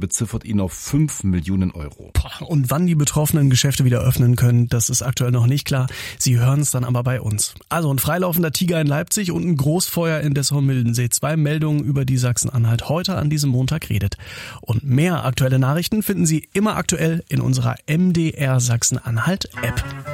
beziffert ihn auf 5 Millionen Euro. Und wann die betroffenen Geschäfte wieder öffnen können, das ist aktuell noch nicht klar. Sie hören es dann aber bei uns. Also ein freilaufender Tiger in Leipzig und ein Großfeuer in Dessau-Mildensee. 2 Meldungen, über die Sachsen-Anhalt heute an diesem Montag redet. Und mehr aktuelle Nachrichten finden Sie immer aktuell in unserer MDR Sachsen-Anhalt App.